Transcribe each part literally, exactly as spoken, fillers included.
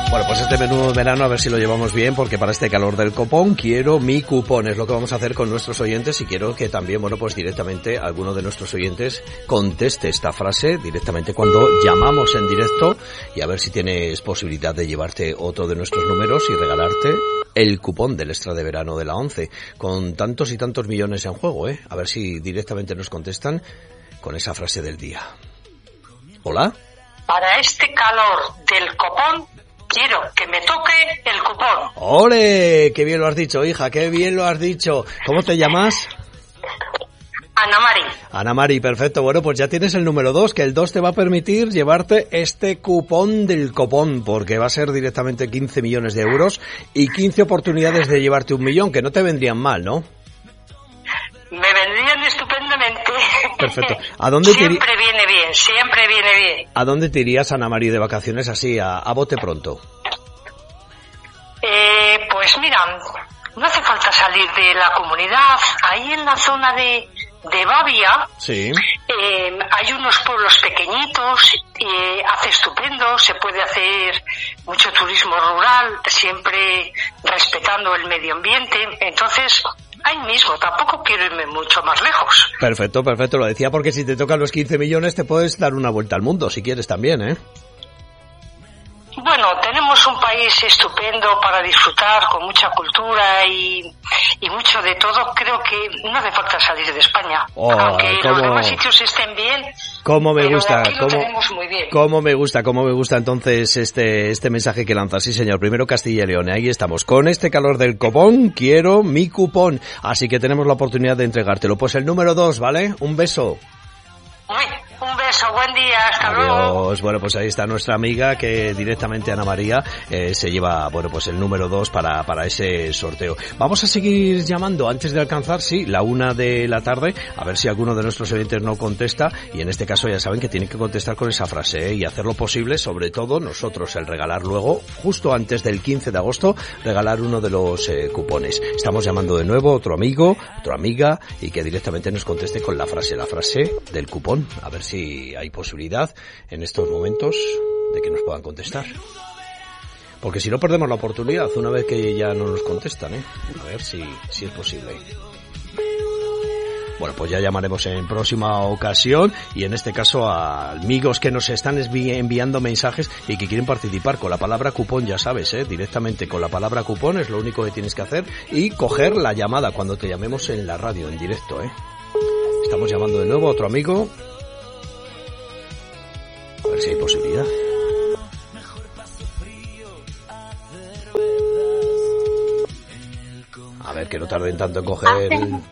Bueno, pues este menú de verano a ver si lo llevamos bien, porque para este calor del copón quiero mi cupón, es lo que vamos a hacer con nuestros oyentes, y quiero que también, bueno, pues directamente alguno de nuestros oyentes conteste esta frase directamente cuando llamamos en directo, y a ver si tienes posibilidad de llevarte otro de nuestros números y regalarte el cupón del extra de verano de la ONCE, con tantos y tantos millones en juego, ¿eh? A ver si directamente nos contestan con esa frase del día. ¿Hola? Para este calor del copón, quiero que me toque el cupón. ¡Ole! ¡Qué bien lo has dicho, hija! ¡Qué bien lo has dicho! ¿Cómo te llamas? Ana Mari. Ana Mari, perfecto. Bueno, pues ya tienes el número dos, que el dos te va a permitir llevarte este cupón del copón, porque va a ser directamente quince millones de euros y quince oportunidades de llevarte un millón, que no te vendrían mal, ¿no? Me vendrían estupendamente. Perfecto. ¿A dónde te Siempre iri... viene bien, siempre viene bien. ¿A dónde te irías, Ana Mari, de vacaciones así, a, a bote pronto? Eh, pues mira, no hace falta salir de la comunidad. Ahí en la zona de, de Bavia, sí. eh, hay unos pueblos pequeñitos, eh, hace estupendo, se puede hacer mucho turismo rural, siempre respetando el medio ambiente. Entonces, ahí mismo, tampoco quiero irme mucho más lejos. Perfecto, perfecto, lo decía porque si te tocan los quince millones te puedes dar una vuelta al mundo, si quieres también, ¿eh? Bueno, tenemos un país estupendo para disfrutar, con mucha cultura y, y mucho de todo. Creo que no hace falta salir de España, oh, aunque ¿cómo? Los demás sitios estén bien. Cómo me pero gusta, aquí lo cómo, tenemos muy bien. Cómo me gusta, cómo me gusta entonces este este mensaje que lanzas. Sí, señor, primero Castilla y León, ahí estamos. Con este calor del copón, quiero mi cupón. Así que tenemos la oportunidad de entregártelo. Pues el número dos, ¿vale? Un beso. Uy, un beso, buen día, hasta Adiós. luego. Bueno, pues ahí está nuestra amiga que directamente, Ana María, eh, se lleva, bueno, pues el número dos para, para ese sorteo. Vamos a seguir llamando antes de alcanzar, sí, la una de la tarde, a ver si alguno de nuestros oyentes no contesta, y en este caso ya saben que tienen que contestar con esa frase, ¿eh? Y hacer lo posible, sobre todo nosotros, el regalar luego, justo antes del quince de agosto, regalar uno de los eh, cupones. Estamos llamando de nuevo a otro amigo, otra amiga, y que directamente nos conteste con la frase, la frase del cupón. A ver si hay posibilidad en estos momentos de que nos puedan contestar. Porque si no perdemos la oportunidad una vez que ya no nos contestan, ¿eh? A ver si, si es posible. Bueno, pues ya llamaremos en próxima ocasión, y en este caso a amigos que nos están enviando mensajes y que quieren participar con la palabra cupón, ya sabes, ¿eh? Directamente con la palabra cupón es lo único que tienes que hacer, y coger la llamada cuando te llamemos en la radio en directo, ¿eh? Estamos llamando de nuevo a otro amigo. A ver si hay posibilidad. A ver, que no tarden tanto en coger... Hace,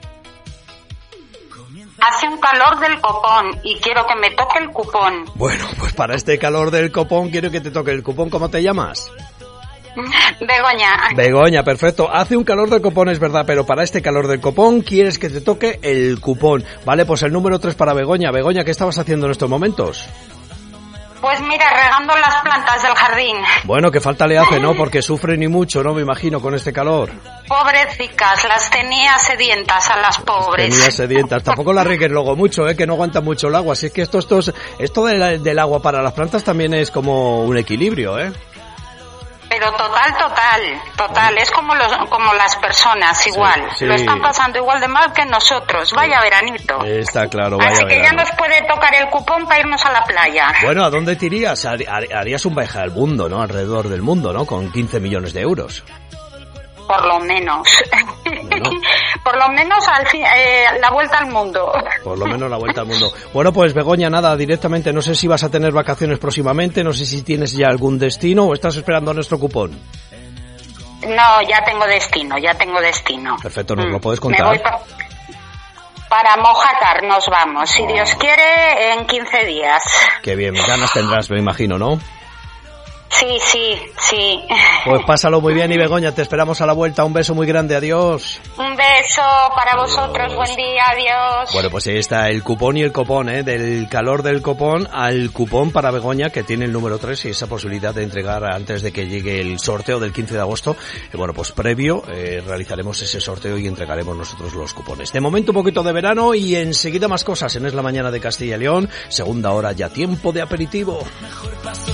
hace un calor del copón y quiero que me toque el cupón. Bueno, pues para este calor del copón quiero que te toque el cupón. ¿Cómo te llamas? Begoña. Begoña, perfecto. Hace un calor del copón, es verdad, pero para este calor del copón quieres que te toque el cupón. Vale, pues el número tres para Begoña. Begoña, ¿qué estabas haciendo en estos momentos? Pues mira, regando las plantas del jardín. Bueno, que falta le hace, ¿no? Porque sufren y mucho, ¿no? Me imagino, con este calor. Pobrecicas, las tenía sedientas a las pobres. Tenía sedientas. Tampoco las riegues luego mucho, ¿eh? Que no aguanta mucho el agua. Así es que esto, esto, es, esto del, del agua para las plantas también es como un equilibrio, ¿eh? Pero total, total, total. Es como los, como las personas, igual. Sí, sí. Lo están pasando igual de mal que nosotros. Vaya veranito. Está claro, vaya Así que verano. ya nos puede tocar el cupón para irnos a la playa. Bueno, ¿a dónde te irías? Harías un viaje al mundo, ¿no? Alrededor del mundo, ¿no? Con quince millones de euros. Por lo menos. Bueno. Por lo menos al fin, eh, la vuelta al mundo. Por lo menos la vuelta al mundo. Bueno, pues Begoña, nada, directamente, no sé si vas a tener vacaciones próximamente, no sé si tienes ya algún destino o estás esperando a nuestro cupón. No, ya tengo destino, ya tengo destino. Perfecto, ¿nos mm. lo puedes Me contar? voy pa- para Mojácar nos vamos, si oh. Dios quiere, en quince días. Qué bien, ganas tendrás, me imagino, ¿no? Sí, sí, sí. Pues pásalo muy bien, y Begoña, te esperamos a la vuelta. Un beso muy grande, adiós. Un beso para vosotros, adiós. Buen día, adiós. Bueno, pues ahí está el cupón y el copón, ¿eh? Del calor del copón al cupón para Begoña, que tiene el número tres y esa posibilidad de entregar antes de que llegue el sorteo del quince de agosto. Eh, bueno, pues previo eh, realizaremos ese sorteo y entregaremos nosotros los cupones. De momento un poquito de verano y enseguida más cosas en Es la Mañana de Castilla y León. Segunda hora ya, tiempo de aperitivo.